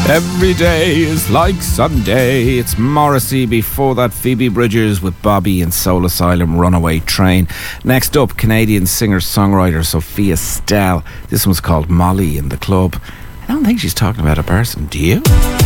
Every day is like Sunday. It's Morrissey. Before that, Phoebe Bridgers with Bobby and Soul Asylum, Runaway Train. Next up, Canadian singer-songwriter Sophia Stell. This one's called Molly in the Club. I don't think she's talking about a person, do you?